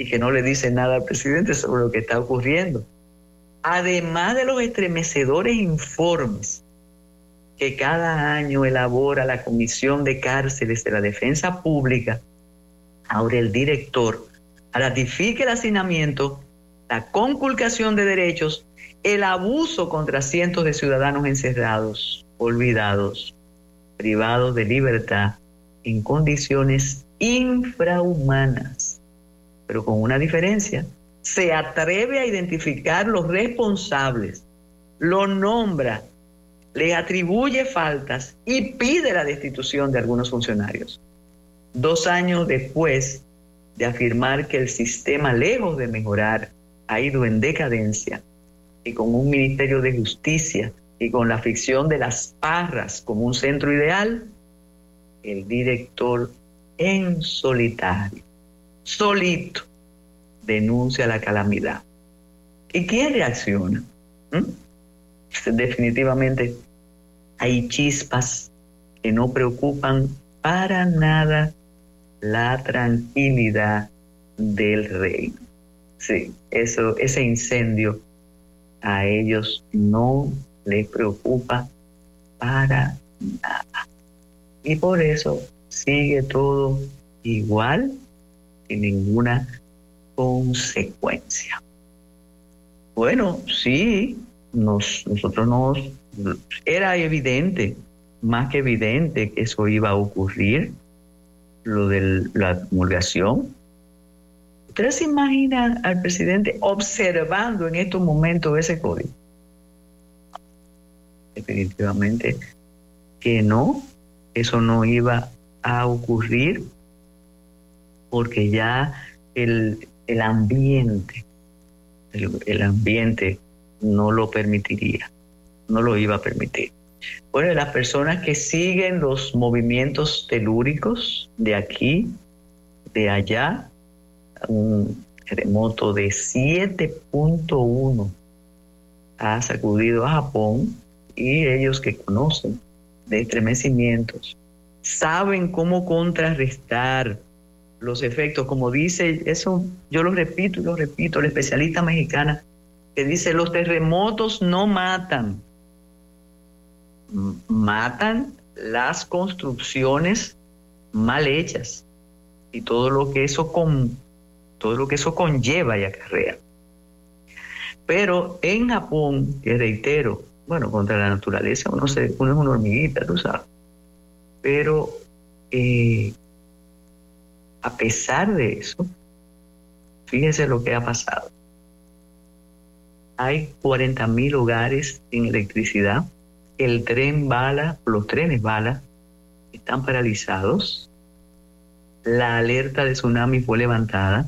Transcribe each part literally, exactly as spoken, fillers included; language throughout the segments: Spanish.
y que no le dice nada al presidente sobre lo que está ocurriendo. Además de los estremecedores informes que cada año elabora la Comisión de Cárceles de la Defensa Pública, ahora el director ratifica el hacinamiento, la conculcación de derechos, el abuso contra cientos de ciudadanos encerrados, olvidados, privados de libertad en condiciones infrahumanas, pero con una diferencia. Se atreve a identificar los responsables, los nombra, le atribuye faltas y pide la destitución de algunos funcionarios. Dos años después de afirmar que el sistema, lejos de mejorar, ha ido en decadencia, y con un Ministerio de Justicia y con la ficción de las Parras como un centro ideal, el director en solitario, solito, denuncia la calamidad. ¿Y quién reacciona? ¿Mm? Definitivamente hay chispas que no preocupan para nada la tranquilidad del reino. Sí, eso, ese incendio a ellos no les preocupa para nada. Y por eso sigue todo igual, sin ninguna consecuencia. Bueno, sí, nos, nosotros nos... Era evidente, más que evidente, que eso iba a ocurrir, lo de la promulgación. ¿Ustedes se imaginan al presidente observando en estos momentos ese código? Definitivamente que no, eso no iba a ocurrir, porque ya el, el ambiente, el, el ambiente no lo permitiría, no lo iba a permitir. Bueno, las personas que siguen los movimientos telúricos de aquí, de allá, un terremoto de siete punto uno ha sacudido a Japón, y ellos que conocen de estremecimientos saben cómo contrarrestar los efectos. Como dice, eso yo lo repito y lo repito, la especialista mexicana que dice: los terremotos no matan, matan las construcciones mal hechas y todo lo que eso con todo lo que eso conlleva y acarrea. Pero en Japón, que reitero, bueno, contra la naturaleza uno, se, uno es una hormiguita, tú sabes, pero eh, a pesar de eso, fíjense lo que ha pasado. Hay cuarenta mil hogares sin electricidad, el tren bala, los trenes bala están paralizados, la alerta de tsunami fue levantada,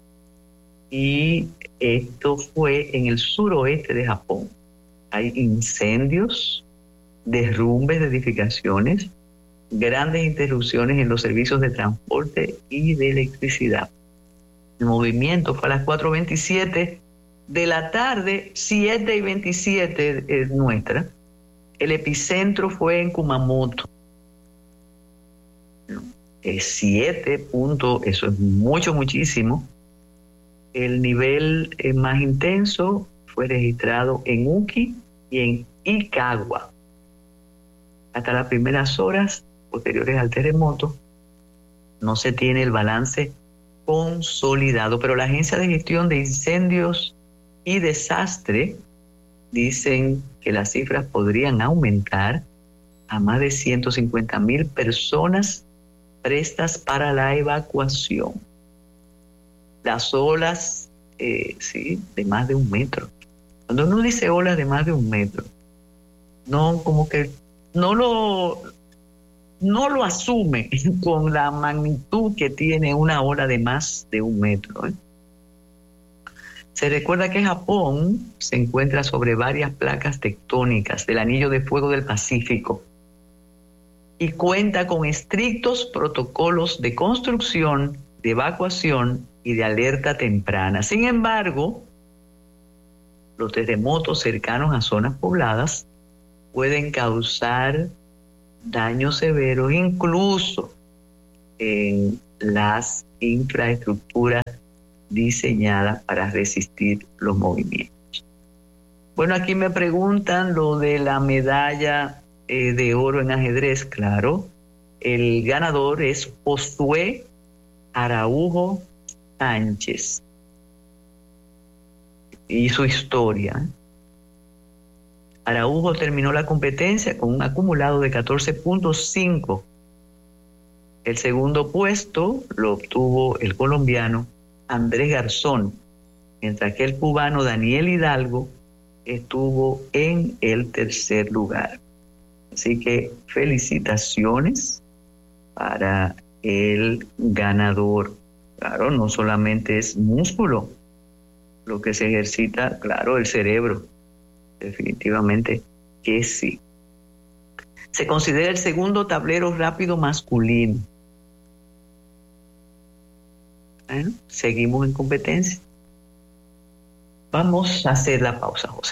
y esto fue en el suroeste de Japón. Hay incendios, derrumbes de edificaciones, grandes interrupciones en los servicios de transporte y de electricidad. El movimiento fue a las cuatro y veintisiete de la tarde, siete y veintisiete es nuestra. El epicentro fue en Kumamoto. Es siete puntos, eso es mucho, muchísimo. El nivel más intenso fue registrado en Uki y en Ikawa. Hasta las primeras horas posteriores al terremoto no se tiene el balance consolidado, pero la Agencia de Gestión de Incendios y Desastre dicen que las cifras podrían aumentar a más de ciento cincuenta mil personas prestas para la evacuación. Las olas, eh, sí, de más de un metro. Cuando uno dice olas de más de un metro, no, como que no lo, no lo asume con la magnitud que tiene una ola de más de un metro, ¿eh? Se recuerda que Japón se encuentra sobre varias placas tectónicas del Anillo de Fuego del Pacífico y cuenta con estrictos protocolos de construcción, de evacuación y de alerta temprana. Sin embargo, los terremotos cercanos a zonas pobladas pueden causar daños severos, incluso en las infraestructuras diseñada para resistir los movimientos. Bueno, aquí me preguntan lo de la medalla eh, de oro en ajedrez. Claro, el ganador es Josué Araujo Sánchez. Y su historia. Araujo terminó la competencia con un acumulado de catorce punto cinco. El segundo puesto lo obtuvo el colombiano Andrés Garzón, mientras que el cubano Daniel Hidalgo estuvo en el tercer lugar. Así que felicitaciones para el ganador. Claro, no solamente es músculo lo que se ejercita, claro, el cerebro. Definitivamente que sí. Se considera el segundo tablero rápido masculino. Bueno, seguimos en competencia. Vamos a hacer la pausa, José.